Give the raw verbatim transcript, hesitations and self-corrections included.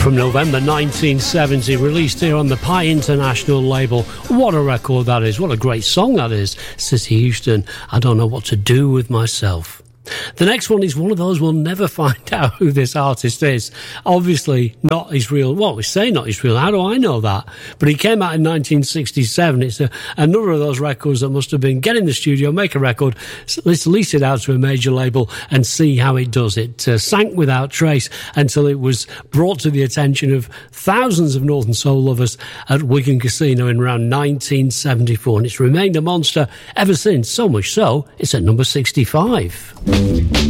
From November nineteen seventy, released here on the Pie International label. What a record that is. What a great song that is. City Houston, I Don't Know What to Do With Myself. The next one is one of those we'll never find out who this artist is. Obviously not his real, well, we say not his real, how do I know that? But he came out in nineteen sixty-seven. It's a, another of those records that must have been get in the studio, make a record, let's lease it out to a major label and see how it does. It uh, sank without trace until it was brought to the attention of thousands of Northern Soul lovers at Wigan Casino in around nineteen seventy-four. And it's remained a monster ever since, so much so, it's at number sixty-five.